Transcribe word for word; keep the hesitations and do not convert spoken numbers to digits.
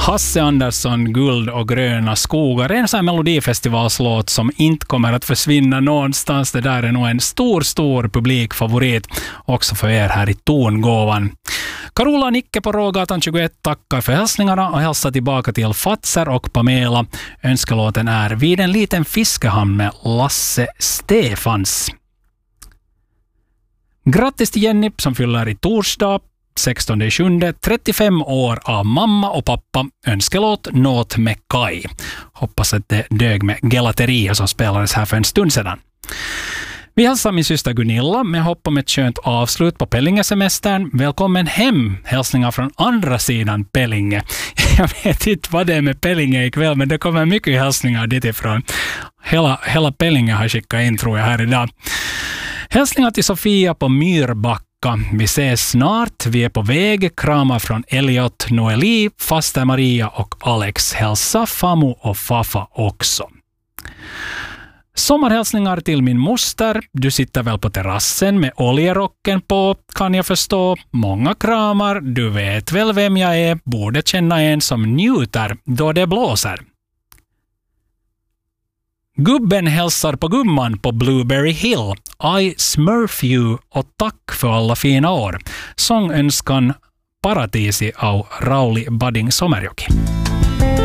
Hasse Andersson, Guld och gröna skogar. En sån här melodifestivalslåt som inte kommer att försvinna någonstans. Det där är nog en stor, stor publikfavorit också för er här i Tongåvan. Carola och Nicke på Rågatan tjugoett tackar för hälsningarna och hälsar tillbaka till Fatser och Pamela. Önskelåten är Vid en liten fiskehamn med Lasse Stefans. Grattis till Jenny som fyller i torsdag. sextonde juli, trettiofem år av mamma och pappa. Önskelåt Nåt med Kai. Hoppas att det dög med Gelateria som spelades här för en stund sedan. Vi hälsar min syster Gunilla med hopp om ett skönt avslut på Pellingesemestern. Välkommen hem. Hälsningar från andra sidan Pellinge. Jag vet inte vad det är med Pellinge ikväll, men det kommer mycket hälsningar dit ifrån. Hela, hela Pellinge har skickat in tror jag här idag. Hälsningar till Sofia på Myrbacka. Vi ses snart. Vi är på väg. Kramar från Elliot, Noeli, faster Maria och Alex. Hälsa Famu och Fafa också. Sommarhälsningar till min moster. Du sitter väl på terrassen med oljerocken på, kan jag förstå. Många kramar. Du vet väl vem jag är. Borde känna en som njuter då det blåser. Gubben hälsar på gumman på Blueberry Hill. I smurf you och tack för alla fina år. Sångönskan Paratisi av Rauli Budding Sommerjoki.